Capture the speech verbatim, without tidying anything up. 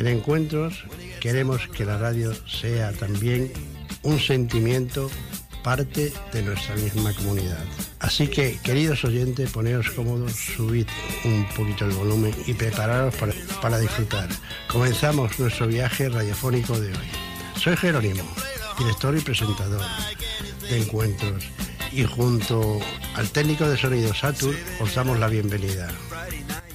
En Encuentros queremos que la radio sea también un sentimiento, parte de nuestra misma comunidad. Así que, queridos oyentes, poneos cómodos, subid un poquito el volumen y prepararos para, para disfrutar. Comenzamos nuestro viaje radiofónico de hoy. Soy Jerónimo, director y presentador de Encuentros, y junto al técnico de sonido Satur os damos la bienvenida.